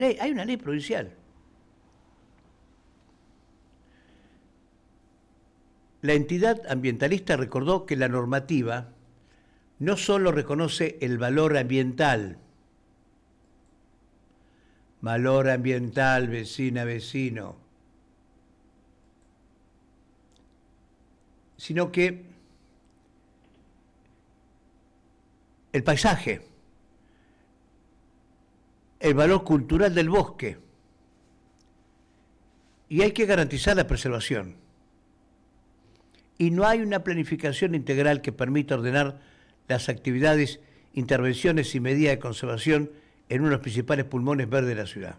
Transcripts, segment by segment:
Hay una ley provincial. La entidad ambientalista recordó que la normativa no solo reconoce el valor ambiental, vecina, vecino, sino que el paisaje, el valor cultural del bosque, y hay que garantizar la preservación. Y no hay una planificación integral que permita ordenar las actividades, intervenciones y medidas de conservación en uno de los principales pulmones verdes de la ciudad.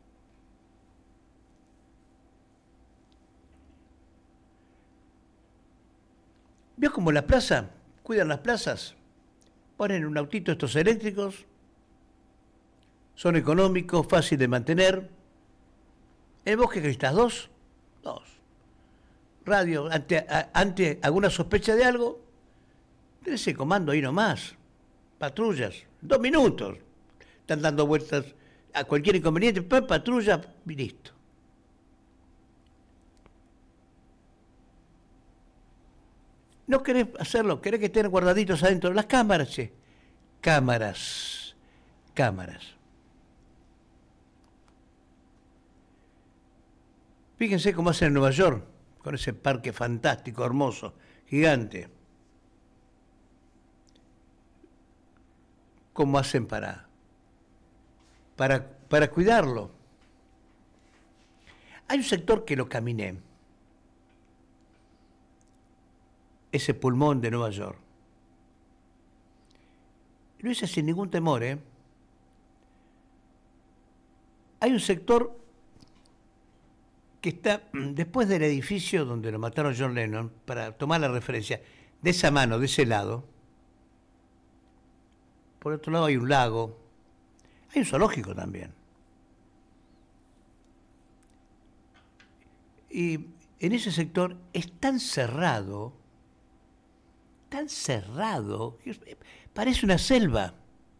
¿Vio cómo la plaza? Cuidan las plazas, ponen un autito estos eléctricos, son económicos, fácil de mantener. ¿El bosque que necesitas? ¿Dos? Radio, ante alguna sospecha de algo, tenés ese comando ahí nomás. Patrullas, 2 minutos. Están dando vueltas a cualquier inconveniente, patrulla y listo. ¿No querés hacerlo? ¿Querés que estén guardaditos adentro de las cámaras? Che? Cámaras. Fíjense cómo hacen en Nueva York, con ese parque fantástico, hermoso, gigante. ¿Cómo hacen para cuidarlo? Hay un sector que lo caminé, ese pulmón de Nueva York. Lo hice sin ningún temor, ¿eh? Hay un sector que está después del edificio donde lo mataron John Lennon, para tomar la referencia, de esa mano, de ese lado. Por otro lado hay un lago, hay un zoológico también. Y en ese sector es tan cerrado, que parece una selva.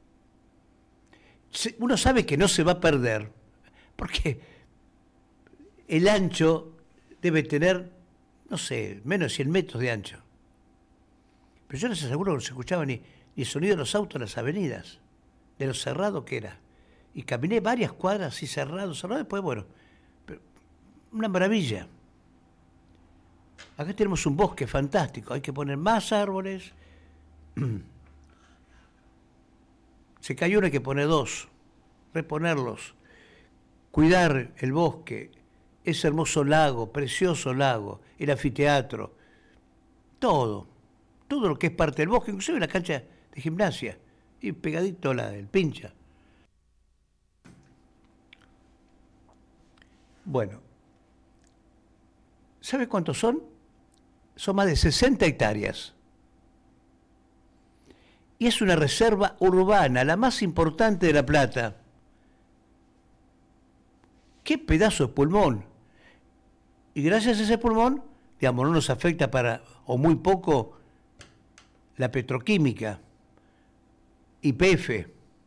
Uno sabe que no se va a perder, porque el ancho debe tener, no sé, menos de 100 metros de ancho. Pero yo les aseguro que no se escuchaba ni el sonido de los autos en las avenidas, de lo cerrado que era. Y caminé varias cuadras así cerrado, después, bueno, pero una maravilla. Acá tenemos un bosque fantástico, hay que poner más árboles. Se cayó uno, hay que poner 2, reponerlos, cuidar el bosque, ese hermoso lago, precioso lago, el anfiteatro, todo lo que es parte del bosque, inclusive la cancha de gimnasia, y pegadito el Pincha. Bueno, ¿sabe cuántos son? Son más de 60 hectáreas. Y es una reserva urbana, la más importante de La Plata. ¡Qué pedazo de pulmón! Y gracias a ese pulmón, digamos, no nos afecta o muy poco, la petroquímica, YPF,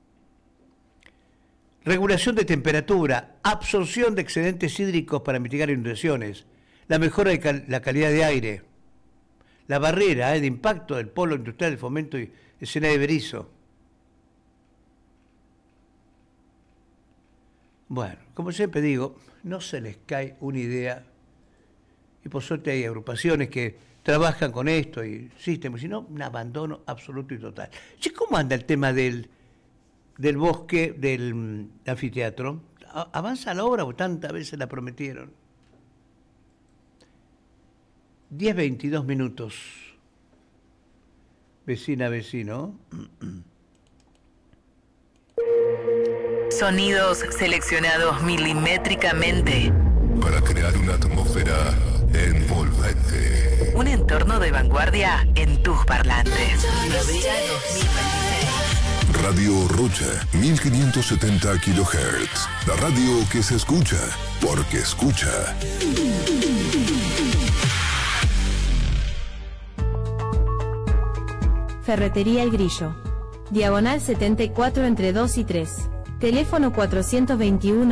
regulación de temperatura, absorción de excedentes hídricos para mitigar inundaciones, la mejora de la calidad de aire, la barrera de impacto del polo industrial de fomento y escena de Berizo. Bueno, como siempre digo, no se les cae una idea, y por suerte hay agrupaciones que trabajan con esto y sistemas, sino un abandono absoluto y total. Che, ¿cómo anda el tema del bosque, del anfiteatro? ¿Avanza la obra o tantas veces la prometieron? 10:22 minutos. Vecina, vecino. Sonidos seleccionados milimétricamente para crear una atmósfera envolvente. Un entorno de vanguardia en tus parlantes. Primavera 2026. Radio Rocha, 1570 kHz. La radio que se escucha, porque escucha. Ferretería El Grillo. Diagonal 74 entre 2 y 3. Teléfono 421